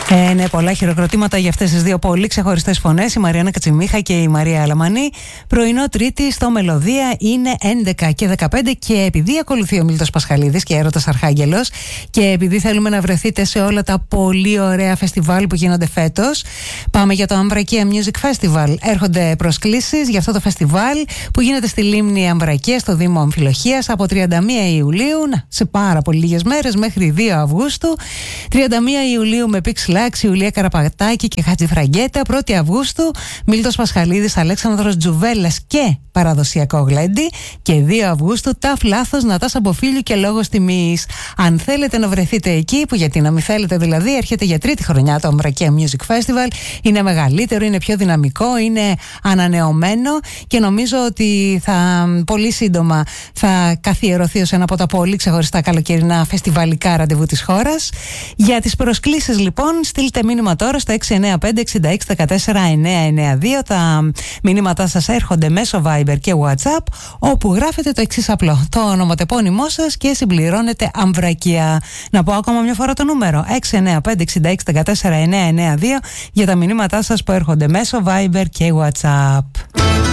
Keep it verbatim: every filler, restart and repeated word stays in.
Ε, ναι, πολλά χειροκροτήματα για αυτές τις δύο πολύ ξεχωριστές φωνές, η Μαριάννα Κατσιμίχα και η Μαρία Αλαμανή. Πρωινό Τρίτη στο Μελωδία είναι έντεκα και δεκαπέντε και επειδή ακολουθεί ο Μίλτος Πασχαλίδης και Έρωτας Αρχάγγελος και επειδή θέλουμε να βρεθείτε σε όλα τα πολύ ωραία φεστιβάλ που γίνονται φέτος, πάμε για το Αμβρακία Music Festival. Έρχονται προσκλήσεις για αυτό το φεστιβάλ που γίνεται στη Λίμνη Αμβρακία στο Δήμο Αμφιλοχίας από τριάντα μία Ιουλίου, σε πάρα πολύ λίγες μέρες, μέχρι δύο Αυγούστου. τριάντα μία Ιουλίου με Pixel Ιουλία Καραπατάκη και Χατζη Φραγκέτα. πρώτη Αυγούστου Μίλτος Πασχαλίδης, Αλέξανδρος Τζουβέλλας και παραδοσιακό γλέντι. Και δύο Αυγούστου Ταφ Λάθος, Νατάσα Μποφίλιου και Λόγος Τιμής. Αν θέλετε να βρεθείτε εκεί, που γιατί να μην θέλετε δηλαδή, έρχεται για τρίτη χρονιά το Αμβρακία Music Festival. Είναι μεγαλύτερο, είναι πιο δυναμικό, είναι ανανεωμένο και νομίζω ότι θα, πολύ σύντομα θα καθιερωθεί ως ένα από τα πολύ ξεχωριστά καλοκαιρινά φεστιβαλικά ραντεβού της χώρας. Για τις προσκλήσεις λοιπόν, στείλτε μήνυμα τώρα στο έξι εννιά πέντε εξήντα έξι δεκατέσσερα εννιακόσια ενενήντα δύο. Τα μηνύματά σας έρχονται μέσω Viber και WhatsApp, όπου γράφετε το εξής απλό: το ονοματεπώνυμό σας και συμπληρώνετε Αμβρακία. Να πω ακόμα μια φορά το νούμερο: έξι εννιά πέντε εξήντα έξι δεκατέσσερα εννιακόσια ενενήντα δύο για τα μηνύματά σας που έρχονται μέσω Viber και WhatsApp.